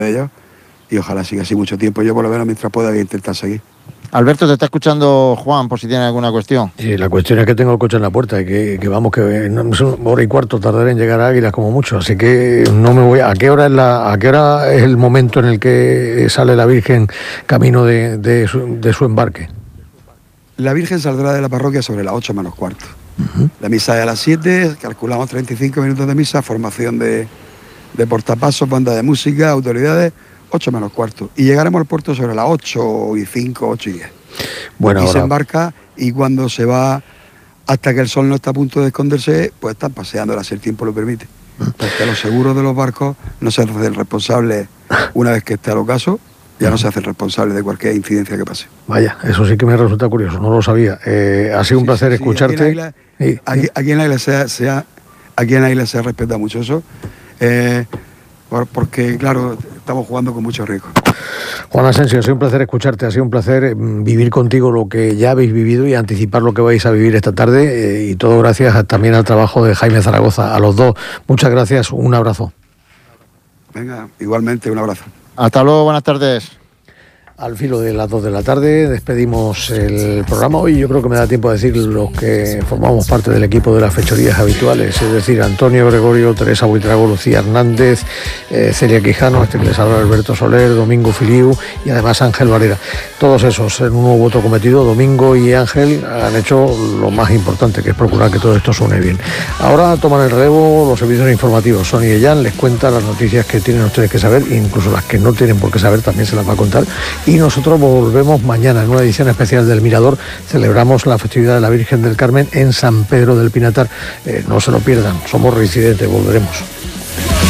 ellos, y ojalá siga así mucho tiempo. Yo por lo menos mientras pueda voy a intentar seguir. Alberto, te está escuchando Juan, por si tiene alguna cuestión. Sí, la cuestión es que tengo el coche en la puerta y que vamos, que hora y cuarto tardaré en llegar a Águilas como mucho, así que no me voy. ¿A qué hora es el momento en el que sale la Virgen camino de su embarque? La Virgen saldrá de la parroquia sobre las 8 menos cuarto. La misa es a las 7, calculamos 35 minutos de misa, formación de portapasos, banda de música, autoridades, 8 menos cuarto. Y llegaremos al puerto sobre las 8:05, 8:10. Bueno, y ahora... se embarca, y cuando se va hasta que el sol no está a punto de esconderse, pues están paseándola si el tiempo lo permite. Porque los seguros de los barcos no se hacen responsables una vez que esté al ocaso, ya no se hacen responsables de cualquier incidencia que pase. Vaya, eso sí que me resulta curioso, no lo sabía. Ha sido un placer escucharte. Aquí en la iglesia se respeta mucho eso, porque claro, estamos jugando con mucho riesgo. Juan Asensio, ha sido un placer escucharte, ha sido un placer vivir contigo lo que ya habéis vivido y anticipar lo que vais a vivir esta tarde, y todo gracias también al trabajo de Jaime Zaragoza. A los dos, muchas gracias, un abrazo. Venga, igualmente, un abrazo. Hasta luego, buenas tardes. Al filo de las 2 de la tarde despedimos el programa. Hoy yo creo que me da tiempo a decir los que formamos parte del equipo de las fechorías habituales, es decir, Antonio Gregorio, Teresa Buitrago, Lucía Hernández, Celia Quijano, que les habla Alberto Soler, Domingo Filiu y además Ángel Varela. Todos esos en un nuevo voto cometido. Domingo y Ángel han hecho lo más importante, que es procurar que todo esto suene bien. Ahora toman el relevo los servicios informativos. Sonia y Jan les cuentan las noticias que tienen ustedes que saber, incluso las que no tienen por qué saber también se las va a contar. Y nosotros volvemos mañana en una edición especial del Mirador. Celebramos la festividad de la Virgen del Carmen en San Pedro del Pinatar. No se lo pierdan, somos reincidentes, volveremos.